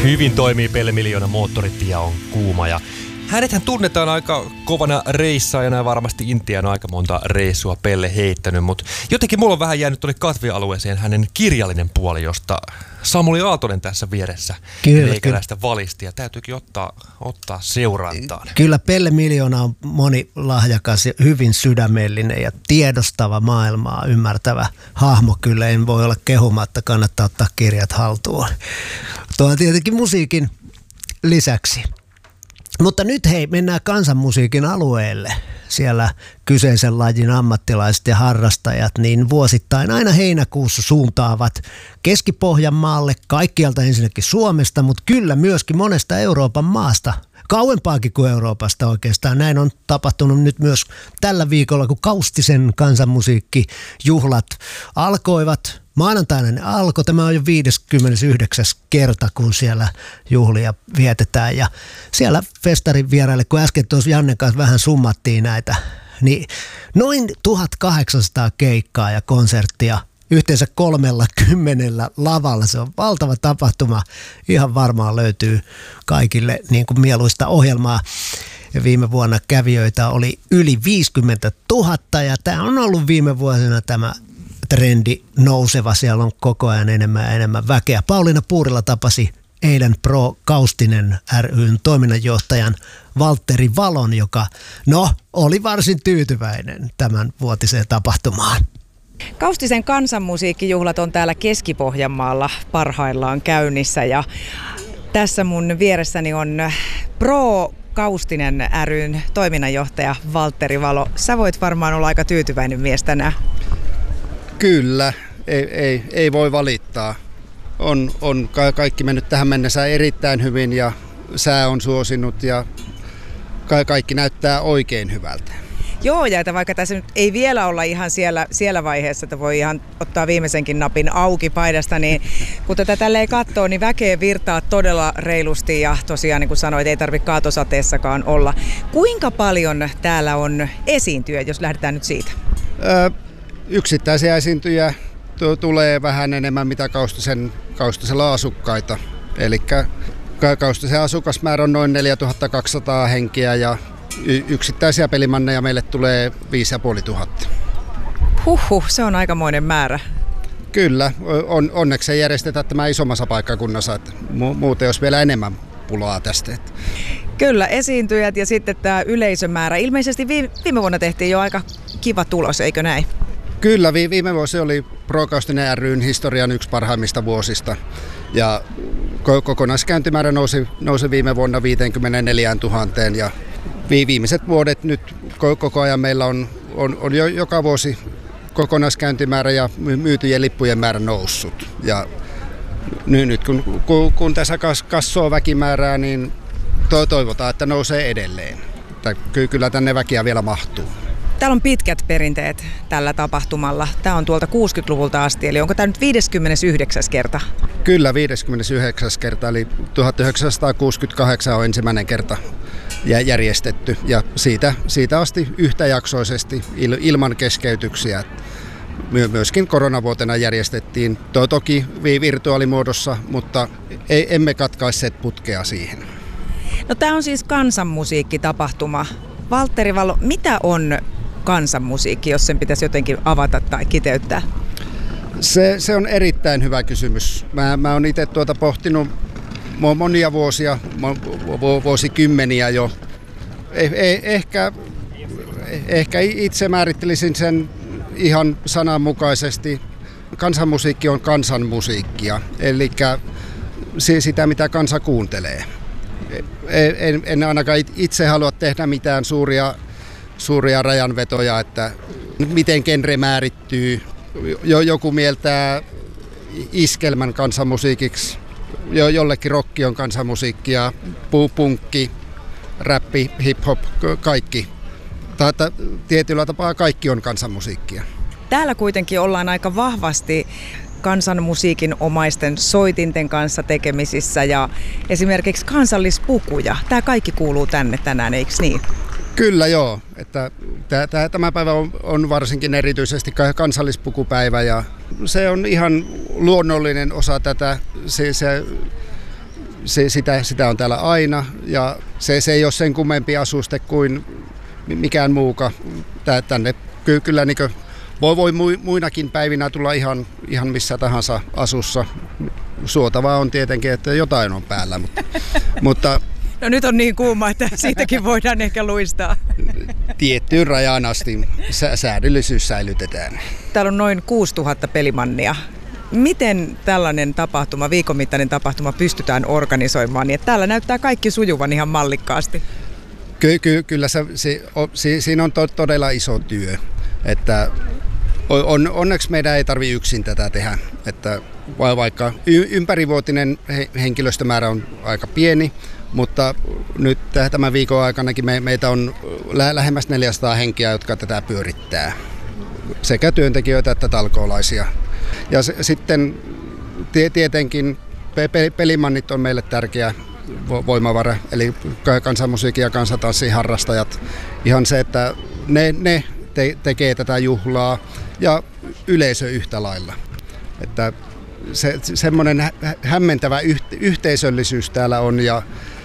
Hyvin toimii Pelle Miljoona, moottoritie on kuuma ja hänethän tunnetaan aika kovana reissaajana ja varmasti Intiaan on aika monta reissua Pelle heittänyt, mutta jotenkin mulla on vähän jäänyt tuonne katvealueeseen hänen kirjallinen puoli, josta Samuli Aaltonen tässä vieressä meikäläistä valisti ja täytyykin ottaa seurantaan. Kyllä Pelle Miljoona on monilahjakas ja hyvin sydämellinen ja tiedostava maailmaa ymmärtävä hahmo. Kyllä en voi olla kehumatta, kannattaa ottaa kirjat haltuun. Tuo on tietenkin musiikin lisäksi. Mutta nyt hei, mennään kansanmusiikin alueelle. Siellä kyseisen lajin ammattilaiset ja harrastajat niin vuosittain aina heinäkuussa suuntaavat Keski-Pohjanmaalle, kaikkialta ensinnäkin Suomesta, mutta kyllä myöskin monesta Euroopan maasta. Kauempaakin kuin Euroopasta oikeastaan. Näin on tapahtunut nyt myös tällä viikolla, kun Kaustisen kansanmusiikkijuhlat alkoivat. Maanantaina ne alkoi. Tämä on jo 59. kerta, kun siellä juhlia vietetään. Ja siellä festarin vieraille, kun äsken tuossa Jannen kanssa vähän summattiin näitä, niin noin 1800 keikkaa ja konserttia yhteensä 30 lavalla. Se on valtava tapahtuma. Ihan varmaan löytyy kaikille niin kuin mieluista ohjelmaa. Ja viime vuonna kävijöitä oli yli 50 000 ja tämä on ollut viime vuosina tämä trendi nouseva. Siellä on koko ajan enemmän ja enemmän väkeä. Pauliina Puurila tapasi eilen Pro Kaustinen ry:n toiminnanjohtajan Valtteri Valon, joka oli varsin tyytyväinen tämän vuotiseen tapahtumaan. Kaustisen kansanmusiikkijuhlat on täällä Keski-Pohjanmaalla parhaillaan käynnissä ja tässä mun vieressäni on Pro Kaustinen ry:n toiminnanjohtaja Valtteri Valo. Sä voit varmaan olla aika tyytyväinen mies tänään. Kyllä, ei voi valittaa. On kaikki mennyt tähän mennessä erittäin hyvin ja sää on suosinut ja kaikki näyttää oikein hyvältä. Joo, ja että vaikka tässä nyt ei vielä olla ihan siellä vaiheessa, että voi ihan ottaa viimeisenkin napin auki paidasta, niin kun tätä tälleen katsoo, niin väkeä virtaa todella reilusti ja tosiaan niin kuin sanoit, ei tarvitse kaatosateessakaan olla. Kuinka paljon täällä on esiintyjä, jos lähdetään nyt siitä? Yksittäisiä esiintyjä tulee vähän enemmän mitä Kaustisella asukkaita. Eli Kaustisen asukasmäärä on noin 4200 henkiä ja yksittäisiä pelimanneja meille tulee 5500. Se on aikamoinen määrä. Kyllä, onneksi ei järjestetä tämä isommassa paikkakunnassa, että muuten olisi vielä enemmän pulaa tästä. Kyllä, esiintyjät ja sitten tämä yleisömäärä. Ilmeisesti viime vuonna tehtiin jo aika kiva tulos, eikö näin? Kyllä, viime vuosi oli Pro Kaustinen ry:n historian yksi parhaimmista vuosista ja kokonaiskäyntimäärä nousi viime vuonna 54 000 ja viimeiset vuodet nyt koko ajan meillä on jo joka vuosi kokonaiskäyntimäärä ja myytyjen lippujen määrä noussut. Ja nyt kun tässä kassoo väkimäärää, niin toivotaan, että nousee edelleen. Kyllä tänne väkiä vielä mahtuu. Täällä on pitkät perinteet tällä tapahtumalla. Tämä on tuolta 60-luvulta asti, eli onko tämä nyt 59. kerta? Kyllä, 59. kerta, eli 1968 on ensimmäinen kerta järjestetty ja siitä asti yhtäjaksoisesti ilman keskeytyksiä. Myöskin koronavuotena järjestettiin, toki virtuaalimuodossa, mutta emme katkaisseet putkea siihen. No, tämä on siis kansanmusiikkitapahtuma. Valtteri Valo, mitä on kansanmusiikki, jos sen pitäisi jotenkin avata tai kiteyttää? Se on erittäin hyvä kysymys. Mä oon itse pohtinut monia vuosia, vuosikymmeniä jo. Ehkä itse määrittelisin sen ihan sananmukaisesti. Kansanmusiikki on kansanmusiikkia, eli sitä mitä kansa kuuntelee. En ainakaan itse halua tehdä mitään suuria rajanvetoja, että miten genre määrittyy. Joku mieltää iskelmän kansanmusiikiksi, jollekin rokki on kansanmusiikkia, punkki, räppi, hip-hop, kaikki. Tietyllä tapaa kaikki on kansanmusiikkia. Täällä kuitenkin ollaan aika vahvasti kansanmusiikin omaisten soitinten kanssa tekemisissä ja esimerkiksi kansallispukuja. Tämä kaikki kuuluu tänne tänään, eikö niin? Kyllä joo. Että tämä päivä on varsinkin erityisesti kansallispukupäivä ja se on ihan luonnollinen osa tätä. sitä on täällä aina ja se ei ole sen kummempi asuste kuin mikään muuka. Tänne kyllä niin voi muinakin päivinä tulla ihan missä tahansa asussa. Suotavaa on tietenkin, että jotain on päällä, mutta no nyt on niin kuuma, että siitäkin voidaan ehkä luistaa. Tiettyyn rajaan asti säädöllisyys säilytetään. Täällä on noin 6000 pelimannia. Miten tällainen tapahtuma, viikon mittainen tapahtuma pystytään organisoimaan, niin että täällä näyttää kaikki sujuvan ihan mallikkaasti? Kyllä siinä on todella iso työ. Että onneksi meidän ei tarvitse yksin tätä tehdä. Että vaikka ympärivuotinen henkilöstömäärä on aika pieni, mutta nyt tämän viikon aikanakin meitä on lähemmäs 400 henkeä, jotka tätä pyörittää. Sekä työntekijöitä että talkoolaisia. Ja sitten tietenkin pelimannit on meille tärkeä voimavara, eli kansanmusiikin ja kansantanssin harrastajat. Ihan se, että ne tekee tätä juhlaa ja yleisö yhtä lailla. Että semmoinen hämmentävä yhteisöllisyys täällä on ja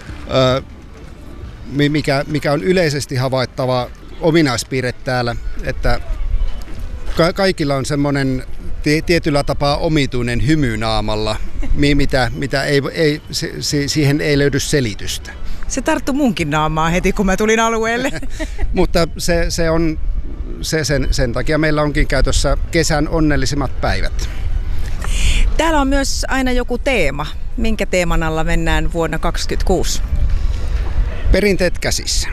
mikä on yleisesti havaittava ominaispiirre täällä, että kaikilla on semmoinen tietyllä tapaa omituinen hymy naamalla, mitä siihen ei löydy selitystä. Se tarttui munkin naamaan heti, kun mä tulin alueelle. Mutta sen takia meillä onkin käytössä kesän onnellisimmat päivät. Täällä on myös aina joku teema. Minkä teeman alla mennään vuonna 2026? Perinteet käsissä.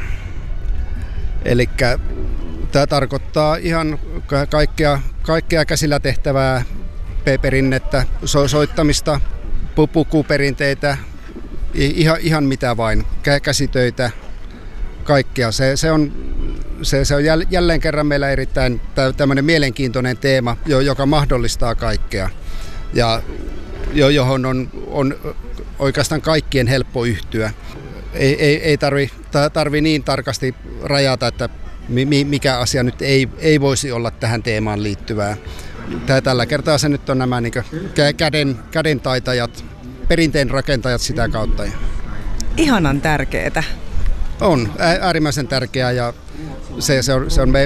Elikkä tämä tarkoittaa ihan kaikkea käsillä tehtävää perinnettä, soittamista, pukuperinteitä, ihan mitä vain, käsitöitä, kaikkea. Se on jälleen kerran meillä erittäin tämmöinen mielenkiintoinen teema, joka mahdollistaa kaikkea ja johon on oikeastaan kaikkien helppo yhtyä. Ei tarvi niin tarkasti rajata, että mikä asia nyt ei voisi olla tähän teemaan liittyvää. Tällä kertaa se nyt on nämä niin kädentaitajat, perinteen rakentajat sitä kautta. Ihanan tärkeetä. On äärimmäisen tärkeää ja se on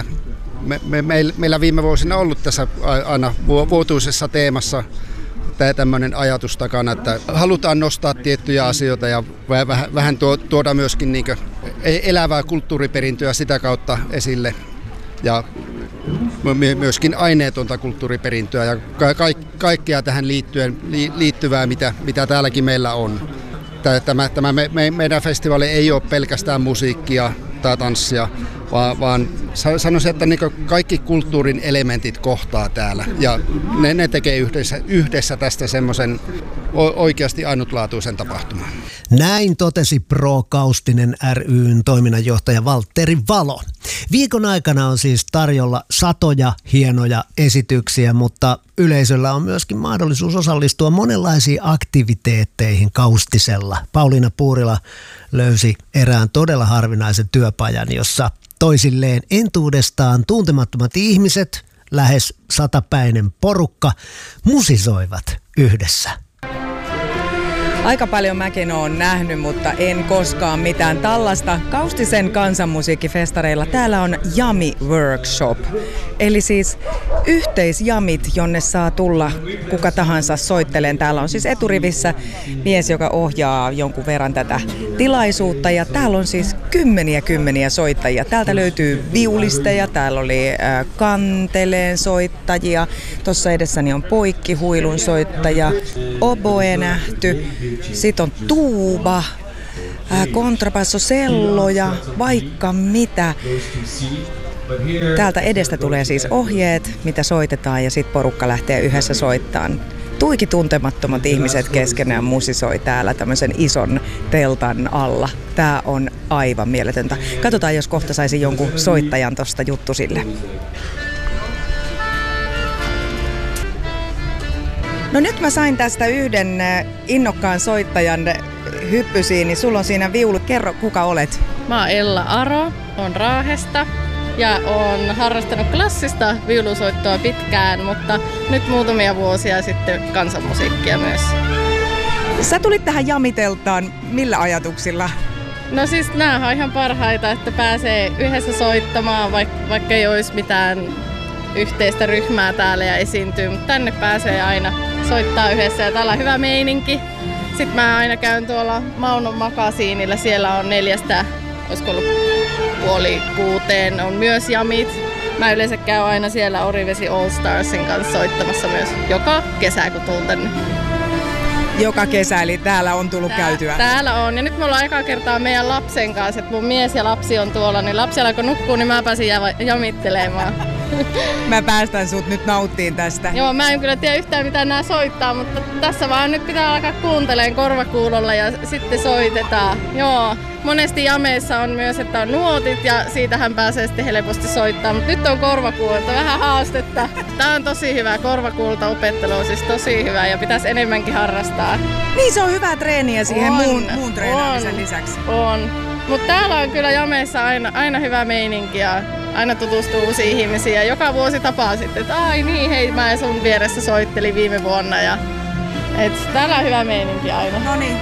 meillä viime vuosina ollut tässä aina vuotuisessa teemassa tämmöinen ajatus takana, että halutaan nostaa tiettyjä asioita ja vähän tuoda myöskin niin elävää kulttuuriperintöä sitä kautta esille ja myöskin aineetonta kulttuuriperintöä ja kaikkea tähän liittyvää, mitä täälläkin meillä on. Tämä meidän festivaali ei ole pelkästään musiikkia tai tanssia, vaan sanoisin, että niin kaikki kulttuurin elementit kohtaa täällä ja ne tekee yhdessä tästä semmoisen oikeasti ainutlaatuisen tapahtuman. Näin totesi Pro Kaustinen ry:n toiminnanjohtaja Valtteri Valo. Viikon aikana on siis tarjolla satoja hienoja esityksiä, mutta yleisöllä on myöskin mahdollisuus osallistua monenlaisiin aktiviteetteihin Kaustisella. Pauliina Puurila löysi erään todella harvinaisen työpajan, jossa toisilleen entuudestaan tuntemattomat ihmiset, lähes 100-päinen porukka, musisoivat yhdessä. Aika paljon mäkin oon nähnyt, mutta en koskaan mitään tällaista. Kaustisen kansanmusiikkifestareilla täällä on Jami Workshop. Eli siis yhteisjamit, jonne saa tulla kuka tahansa soitteleen. Täällä on siis eturivissä mies, joka ohjaa jonkun verran tätä tilaisuutta. Ja täällä on siis kymmeniä soittajia. Täältä löytyy viulisteja, täällä oli kanteleen soittajia. Tuossa edessäni on poikkihuilun soittaja, oboe nähty. Sitten on tuuba, kontrabasso, sello ja vaikka mitä. Täältä edestä tulee siis ohjeet, mitä soitetaan ja sitten porukka lähtee yhdessä soittamaan. Tuiki tuntemattomat ihmiset keskenään musisoi täällä tämmöisen ison teltan alla. Tää on aivan mieletöntä. Katsotaan, jos kohta saisi jonkun soittajan tosta juttusille. No nyt mä sain tästä yhden innokkaan soittajan hyppysiin, niin sulla on siinä viulu. Kerro, kuka olet? Mä oon Ella Aro, oon Raahesta ja oon harrastanut klassista viulusoittoa pitkään, mutta nyt muutamia vuosia sitten kansanmusiikkia myös. Sä tulit tähän Jamiteltaan millä ajatuksilla? No siis nämä on ihan parhaita, että pääsee yhdessä soittamaan, vaikka ei olisi mitään yhteistä ryhmää täällä ja esiintyy, mutta tänne pääsee aina soittaa yhdessä ja täällä on hyvä meininki. Sitten mä aina käyn tuolla Maunon makasiinilla, siellä on 4, olisiko ollut 5:30, on myös jamit. Mä yleensä käyn aina siellä Orivesi All Starsin kanssa soittamassa myös joka kesä, kun tuun tänne. Joka kesä, eli täällä on tullut käytyä. Täällä on, ja nyt me ollaan ekaa kertaa meidän lapsen kanssa, että mun mies ja lapsi on tuolla, niin lapsi alkoi nukkua, niin mä pääsin jamittelemaan. Mä päästän sut nyt nauttiin tästä. Joo, mä en kyllä tiedä yhtään mitä nää soittaa, mutta tässä vaan nyt pitää alkaa kuuntelemaan korvakuulolla ja sitten soitetaan. Joo, monesti jameissa on myös, että on nuotit ja siitähän pääsee sitten helposti soittaa, mutta nyt on korvakuulta, vähän haastetta. Tää on tosi hyvä, korvakuulta opettelu on siis tosi hyvä ja pitäisi enemmänkin harrastaa. Niin, se on hyvää treeniä siihen muun treenaamisen lisäksi. On. Mutta täällä on kyllä jameissa aina hyvä meininki ja aina tutustuu uusiin ihmisiin ja joka vuosi tapaa sitten, että ai niin, hei, mä sun vieressä soittelin viime vuonna ja täällä on hyvä meininki aina. No niin.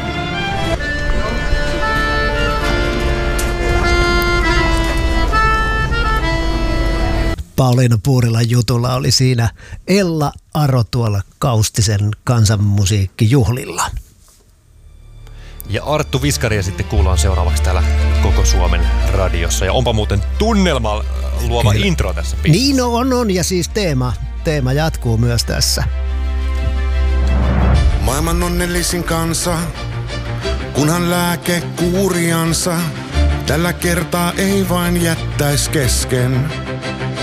Pauliina Puurilan jutulla oli siinä Ella Aro tuolla Kaustisen kansanmusiikkijuhlilla. Ja Arttu Viskaria sitten kuullaan seuraavaksi täällä Koko Suomen radiossa. Ja onpa muuten tunnelma luova Kyllä. intro tässä biisissä. Niin on. Ja siis teema jatkuu myös tässä. Maailman onnellisin kansa, kunhan lääke kuuriansa, tällä kertaa ei vain jättäis kesken.